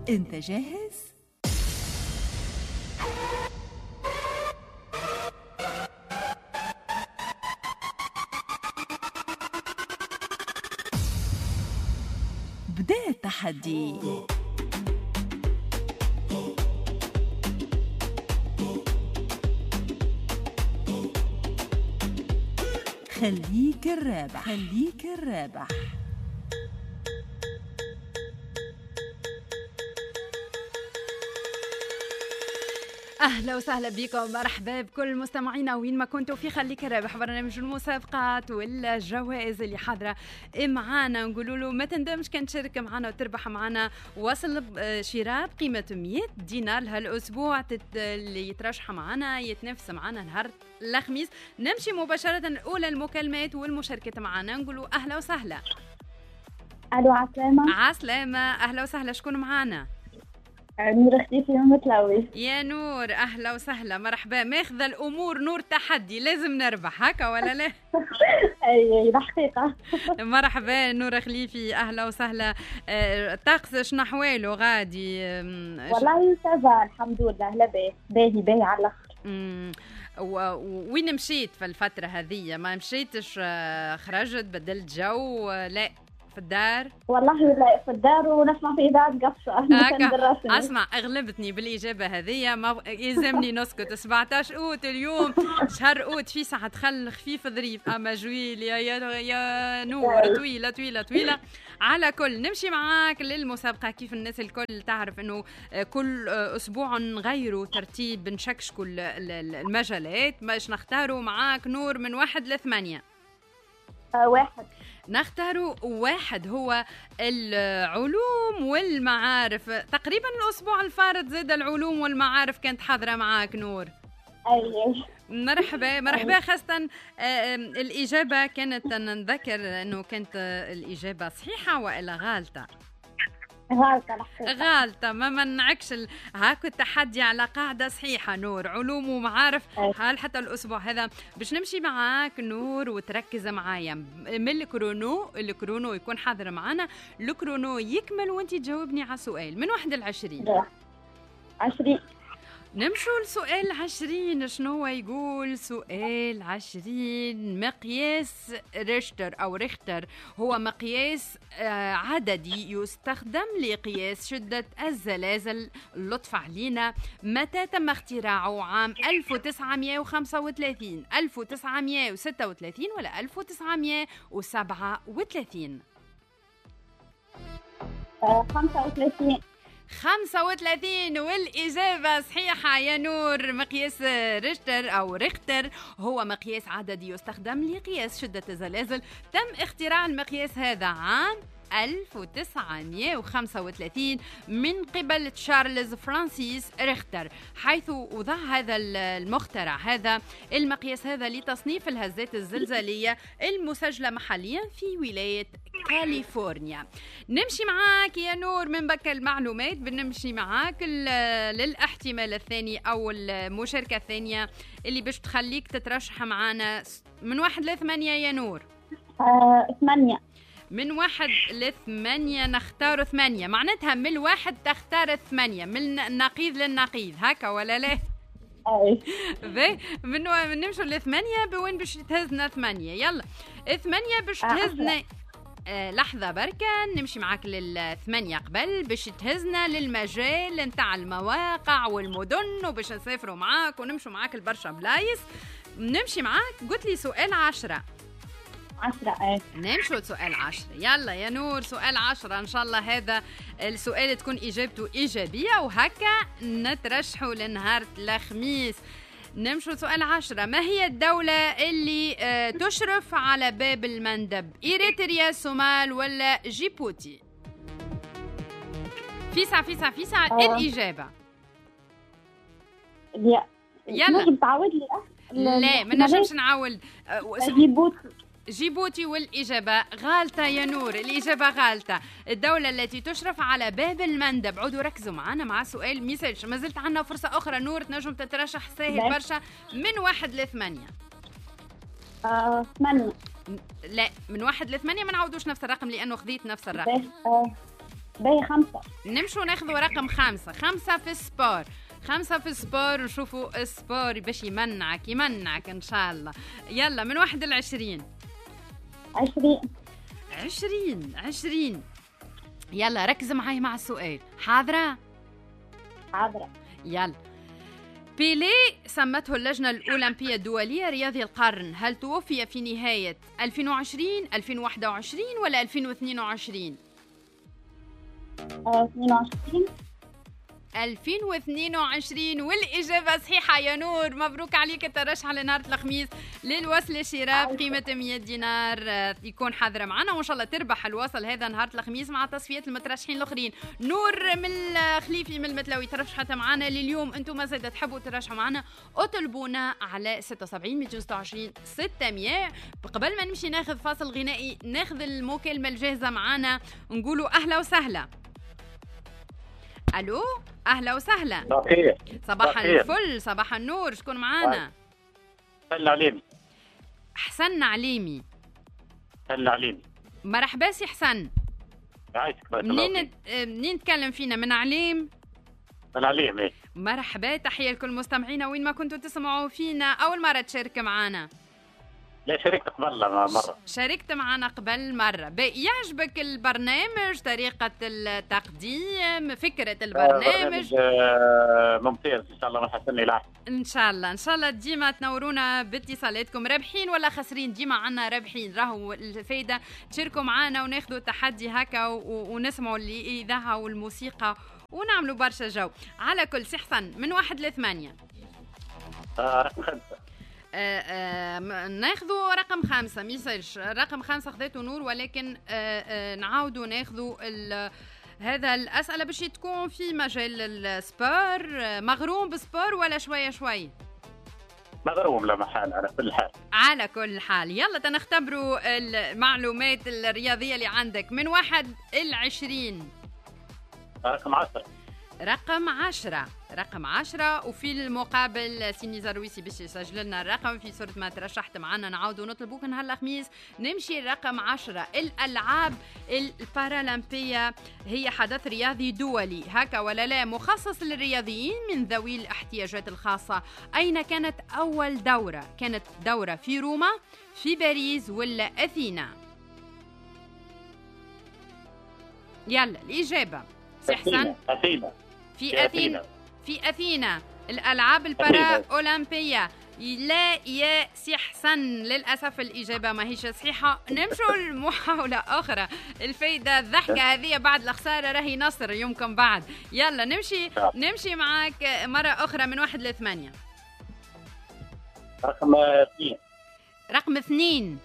انت جاهز؟ بدأ التحدي. خليك الرابح، خليك الرابح. أهلا وسهلا بكم، مرحبا بكل مستمعينا وين ما كنتوا في خليك الرابح، برنامج المسابقات والجوائز اللي حاضرة معانا. نقولوا له ما تندمش كان تشارك معانا وتربح معانا وصل شراء بقيمة 100 دينار هالأسبوع اللي يترشح معانا يتنافس معانا نهار الخميس. نمشي مباشرة الأولى المكالمات والمشاركة معانا. نقولوا أهلا وسهلا. الو عسلامة. عسلامة، أهلا وسهلا. شكون معانا؟ نور اختي في متلوي. يا نور أهلا وسهلا، مرحبا. ماخذة الأمور نور تحدي، لازم نربح هكا ولا لا؟ أي الحقيقة. مرحبا نور خليفي، أهلا وسهلا. طقس شنو أحواله غادي؟ والله سافا الحمد لله، لا باهي على الآخر. وين مشيت في الفترة هذه؟ ما مشيتش خرجت بدلت جو؟ لا في الدار؟ والله لا في الدار ونسمع في إذاعة قفصة. أسمع أغلبتني بالإجابة هذه، ما يلزمني نسكت. 17 أوت اليوم، شهر أوت، في ساعة تخل خفيف ظريف. أما جويل يا نور، طويلة. على كل نمشي معاك للمسابقة. كيف الناس الكل تعرف أنه كل أسبوع نغيروا ترتيب، نشكشكوا المجالات باش نختاروا معاك نور من 1 ل 8. 1. نختاروا 1 هو العلوم والمعارف. تقريبا الأسبوع الفارط زاد العلوم والمعارف كانت حاضرة معاك نور. أي مرحبا. خاصة الإجابة كانت، نذكر أنه كانت الإجابة صحيحة وإلا غالطة؟ غالطة. ما منعكش هاكو التحدي على قاعدة صحيحة نور، علوم ومعارف. حال حتى الأسبوع هذا باش نمشي معاك نور وتركز معايا من الكرونو يكون حاضر معانا. الكرونو يكمل وانتي تجاوبني على سؤال من 1 ل 20. 20. نمشوا لسؤال 20. شنو يقول سؤال 20؟ مقياس ريختر هو مقياس عددي يستخدم لقياس شدة الزلازل. اللطف علينا، متى تم اختراعه؟ عام 1935 1936 ولا 1937؟ 35. 35 والإجابة صحيحة يا نور. مقياس ريختر هو مقياس عددي يستخدم لقياس شدة الزلازل. تم اختراع المقياس هذا عام 1935 من قبل تشارلز فرانسيس ريختر، حيث وضع هذا المخترع هذا المقياس هذا لتصنيف الهزات الزلزالية المسجلة محليا في ولاية كاليفورنيا. نمشي معاك يا نور من بك المعلومات، بنمشي معاك للاحتمال الثاني أو المشاركة الثانية اللي باش تخليك تترشح معانا من 1 ل 8 يا نور. 8. من 1 ل 8 نختار 8، معناتها من 1 تختار 8، من النقيض للنقيض هكا ولا لا؟ أي من نمشوا ل 8 بوين باش تهزنا 8. يلا 8 باش تهزنا. لحظة بركة، نمشي معاك لل8 قبل باش تهزنا للمجال نتاع المواقع والمدن، وباش نسافروا معاك ونمشوا معاك البرشا بلايص. نمشي معاك، قلت لي سؤال 10. نمشوا سؤال 10. يلا يا نور سؤال 10 إن شاء الله هذا السؤال تكون إجابته إيجابية وهكا نترشحوا لنهار الخميس. نمشوا سؤال 10. ما هي الدولة اللي تشرف على باب المندب؟ إريتريا، الصومال ولا جيبوتي؟ فيسع الإجابة. يلا تعود لي. لا ما نجمش نعاود. جيبوتي والإجابة غالطة يا نور، الإجابة غالطة. الدولة التي تشرف على باب المندب. عودوا ركزوا معنا مع سؤال ميساج، ما زلت عنا فرصة أخرى نور تنجم تترشح ساهل برشا من 1 ل 8. 8. لا من 1 ل 8 ما نعودوش نفس الرقم لأنه خذيت نفس الرقم. باهي 5. نمشوا ناخذوا رقم 5. 5 في السبور. 5 في السبور ونشوفوا السبور باش يمنعك ان شاء الله. يلا من 1 ل 20. 20. يلا ركز معي مع السؤال. حاضرة؟ يلا. بيلي سمته اللجنة الأولمبية الدولية رياضي القرن، هل توفي في نهاية 2020 2021 ولا 2022؟ 2022 والإجابة صحيحة يا نور. مبروك عليك الترشح لنهار الخميس للوصل الشراء بقيمة 100 دينار. يكون حاضرة معنا وإن شاء الله تربح الوصل هذا نهار الخميس مع تصفيات المترشحين الآخرين. نور من الخليفي من المتلاوي ترشحت معنا لليوم. أنتم ما زاد تحبوا ترشحوا معنا اطلبونا على 76 226 600. قبل ما نمشي ناخذ فاصل غنائي ناخذ المكالمة الجاهزة معنا نقولوا أهلا وسهلا. الو اهلا وسهلا. صباح الفل صباح النور. شكون معانا؟ حسن عليمي. حسن عليمي. مرحبا سي حسن. منين نتكلم فينا؟ من عليم. من عليم ايه. مرحبا تحية لكل مستمعينا وين ما كنتوا تسمعوا فينا. أول مرة تشارك معنا؟ لا شاركت قبل مرة. شاركت معنا قبل مرة. يعجبك البرنامج؟ طريقة التقديم؟ فكرة البرنامج؟ ممتاز إن شاء الله نحسن إلى إن شاء الله ديما تنورونا باتصالاتكم. رابحين ولا خاسرين؟ ديما عنا رابحين. راهو الفايدة تشاركوا معنا وناخذوا التحدي هكا ونسمعوا الإذاعة والموسيقى ونعملوا برشا جو. على كل سي حسن من 1 ل 8. رقم 5. ناخذوا رقم 5. ميساج رقم 5 خذيته نور ولكن نعاودوا ناخذوا هذا الأسئلة باش تكون في مجال السبور. مغروم بالسبور ولا شوي؟ مغروم لا محال على كل حال. يلا تنختبروا المعلومات الرياضية اللي عندك من 1 ل 20. رقم 10. وفي المقابل سيني زرويسي باش يسجل لنا الرقم في صورة ما ترشحت معنا. نعاودوا نطلبوك نهار الخميس. نمشي رقم 10. الألعاب البارالمبية هي حدث رياضي دولي هكا ولا لا مخصص للرياضيين من ذوي الاحتياجات الخاصة. أين كانت أول دورة؟ كانت دورة في روما، في باريس ولا أثينا؟ يلا الإجابة سي حسن. في أثينا. الألعاب البارا أولمبية. لا يا سي حسن للأسف الإجابة ما هيش صحيحة. نمشوا لمحاولة أخرى. الفايدة الضحكة هذه بعد الخسارة راهي نصر يومكم بعد. يلا نمشي معاك مرة أخرى من 1 ل 8. رقم 2.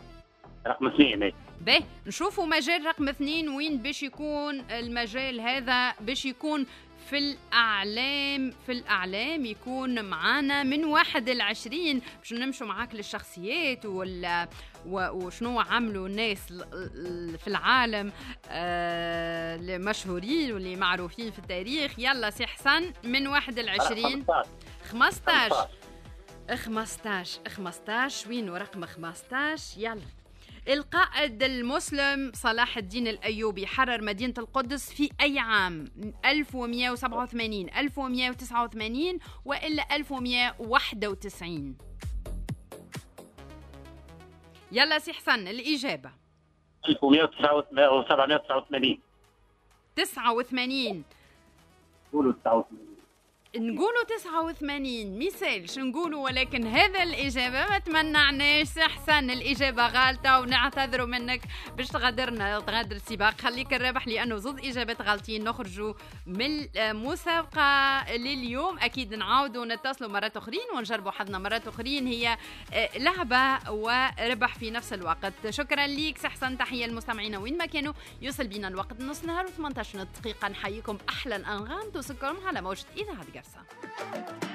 باهي نشوفوا مجال رقم 2 وين باش يكون المجال هذا. باش يكون في الأعلام يكون معانا من 1 ل 20. باش نمشوا معاك للشخصيات وشنو عملوا الناس في العالم المشهورين واللي معروفين في التاريخ. يلا سي حسن من 1 ل 20. 15. وين رقم 15؟ يلا. القائد المسلم صلاح الدين الأيوبي حرر مدينة القدس في أي عام؟ 1187 1189 وإلا 1191؟ يلا سي حسن الإجابة. 1789. 89. نقولوا 89 ميسالش نقولوا ولكن هذا الإجابة ما تمنعناش سي حسن. الإجابة غالطة ونعتذروا منك باش تغادر السباق. خليك الرابح لأنه زوز إجابات غالطين. نخرجوا من المسابقة لليوم. أكيد نعاودوا نتصلوا مرات أخرين ونجربوا حظنا مرات أخرين. هي لعبة وربح في نفس الوقت. شكرا ليك سي حسن. تحية المستمعين وين ما كانوا. يوصل بنا الوقت نص نهار و18 دقيقة. نحييكم أحلى الأنغام توصلكم على موجة إذاعة قرصة.